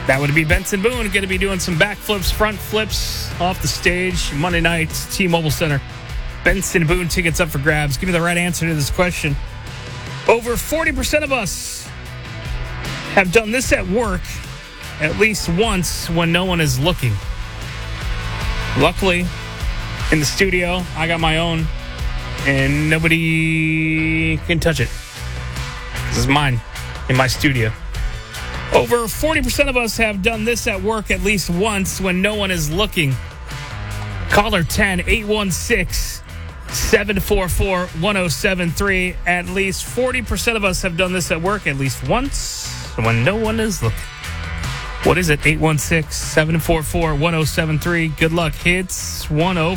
That would be Benson Boone. Going to be doing some backflips, front flips off the stage Monday night, T-Mobile Center. Benson Boone tickets up for grabs. Give me the right answer to this question. Over 40% of us have done this at work at least once when no one is looking. Luckily, in the studio, I got my own, and nobody can touch it. This is mine in my studio. Over 40% of us have done this at work at least once when no one is looking. Caller 10, 816-744-1073. At least 40% of us have done this at work at least once when no one is looking. What is it? 816-744-1073. Good luck. Hits 104.